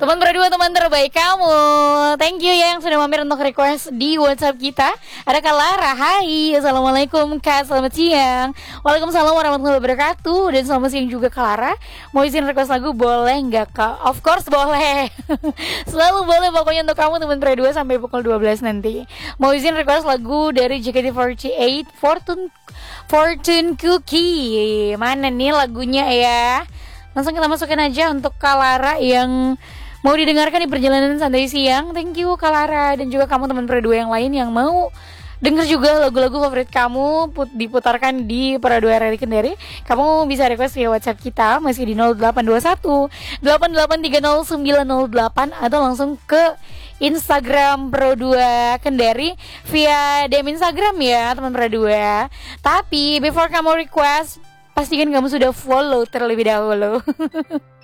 Teman berdua, teman terbaik kamu. Thank you ya yang sudah mampir untuk request di WhatsApp kita. Ada Kak Lara, hai. Assalamualaikum Kak, selamat siang. Waalaikumsalam warahmatullahi wabarakatuh. Dan selamat siang juga Kak Lara. Mau izin request lagu boleh nggak Kak? Of course boleh. Selalu boleh pokoknya untuk kamu teman berdua sampai pukul 12 nanti. Mau izin request lagu dari JKT48 Fortune Cookie. Mana nih lagunya ya? Langsung kita masukin aja untuk Kak Lara yang mau didengarkan di perjalanan santai siang. Thank you Kak Lara. Dan juga kamu teman berdua yang lain yang mau denger juga lagu-lagu favorit kamu diputarkan di Peradua RRI Kendari. Kamu bisa request via WhatsApp kita masih di 0821 8830 908 atau langsung ke Instagram Peradua Kendari via DM Instagram ya teman Peradua. Tapi before kamu request, pastikan kamu sudah follow terlebih dahulu.